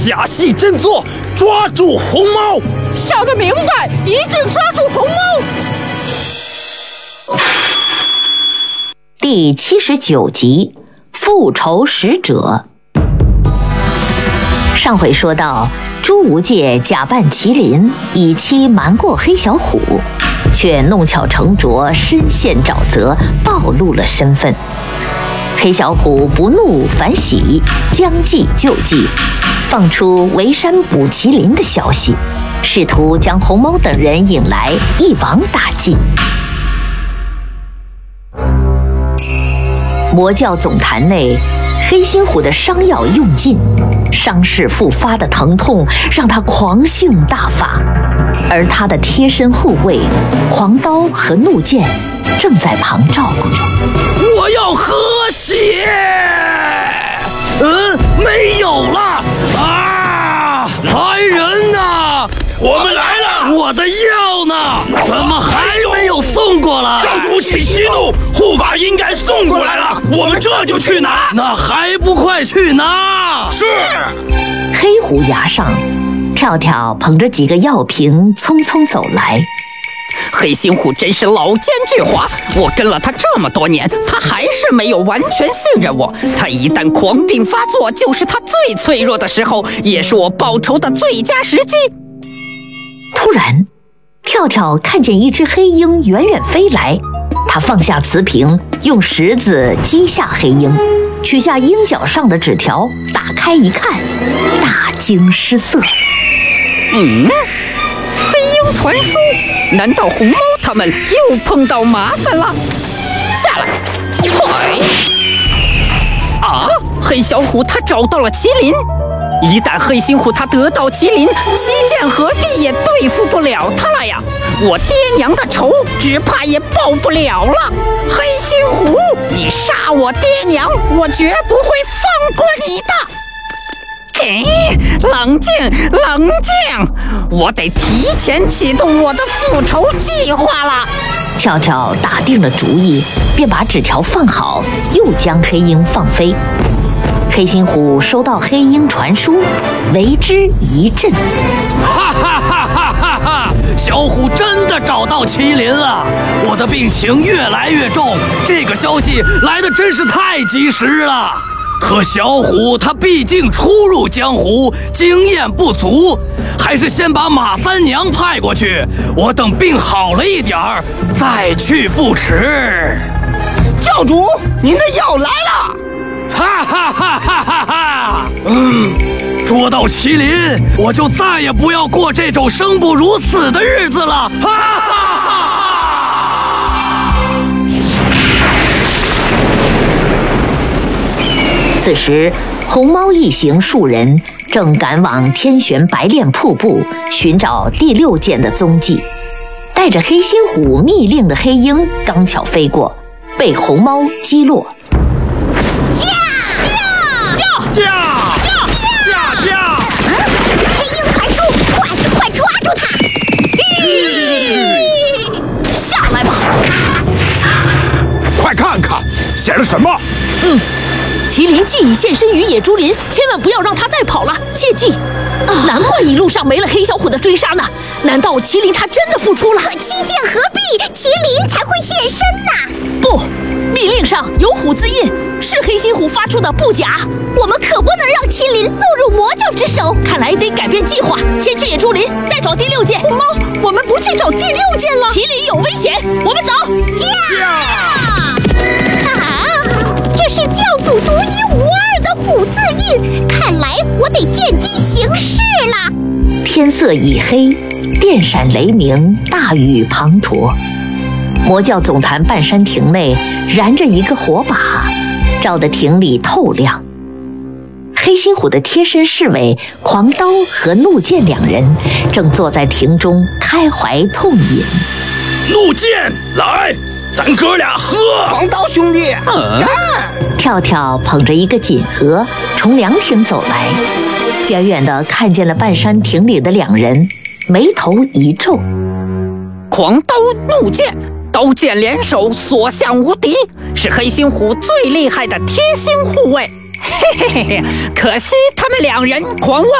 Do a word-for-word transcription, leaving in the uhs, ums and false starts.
假戏真做，抓住红猫。 小的明白，一定抓住红猫。 第七十九集，复仇使者。上回说到，朱无戒假扮麒麟，以期瞒过黑小虎，却弄巧成拙，身陷沼泽，暴露了身份。黑小虎不怒反喜，将计就计，放出围山捕麒麟的消息，试图将红猫等人引来，一网打尽。魔教总坛内，黑心虎的伤药用尽，伤势复发的疼痛让他狂性大发，而他的贴身护卫狂刀和怒剑正在旁照顾着。 我要喝血！嗯，没有了啊！来人呐！ 我们来了！ 我的药呢？怎么还没有送过来？ 教主请息怒，护法应该送过来了，我们这就去拿。 那还不快去拿？ 是。 黑虎崖上，跳跳捧着几个药瓶匆匆走来。 黑心虎真是老奸巨猾，我跟了他这么多年，他还是没有完全信任我。他一旦狂病发作，就是他最脆弱的时候，也是我报仇的最佳时机。 突然，跳跳看见一只黑鹰远远飞来，他放下瓷瓶，用石子击下黑鹰，取下鹰角上的纸条，打开一看，大惊失色。 嗯，黑鹰传书，难道红猫他们又碰到麻烦了？下来！嗨！啊，黑小虎他找到了麒麟。一旦黑心虎他得到麒麟，七剑合璧也对付不了他了呀！我爹娘的仇只怕也报不了了。黑心虎，你杀我爹娘，我绝不会放过你的！哎，冷静，冷静！我得提前启动我的复仇计划了。 跳跳打定了主意，便把纸条放好，又将黑鹰放飞。黑心虎收到黑鹰传书，为之一振。 哈哈哈哈哈哈！小虎真的找到麒麟了，我的病情越来越重，这个消息来得真是太及时了。可小虎他毕竟初入江湖，经验不足，还是先把马三娘派过去，我等病好了一点儿再去不迟。 教主，您的药来了！ 哈哈哈哈哈哈！嗯，捉到麒麟，我就再也不要过这种生不如死的日子了！哈哈哈！ 此时，红猫一行数人正赶往天玄白练瀑布寻找第六剑的踪迹。带着黑心虎密令的黑鹰刚巧飞过，被红猫击落。 驾驾驾驾！ 黑鹰传书，快快抓住他！ 下来吧！ 快看看，写了什么？ 嗯，麒麟既已现身于野猪林，千万不要让他再跑了，切记！啊、难怪一路上没了黑小虎的追杀呢。难道麒麟他真的复出了？ 可七剑合璧，麒麟才会现身呢。 不，密令上有虎字印，是黑心虎发出的不假。 我们可不能让麒麟落入魔教之手。 看来得改变计划，先去野猪林，再找第六剑。 红猫，我们不去找第六剑了。 麒麟有危险，我们走。 驾！啊，这是教主独一无二的虎字印，看来我得见机行事了。 天色已黑，电闪雷鸣，大雨滂沱。魔教总坛半山亭内燃着一个火把，照得亭里透亮。黑心虎的贴身侍卫狂刀和怒剑两人正坐在亭中开怀痛饮。 怒剑，来，咱哥俩喝！ 狂刀兄弟， 嗯， 跳跳捧着一个锦盒从凉亭走来，远远地看见了半山亭里的两人，眉头一皱。 狂刀怒剑，刀剑联手，所向无敌，是黑心虎最厉害的贴心护卫。嘿嘿嘿嘿，可惜他们两人狂妄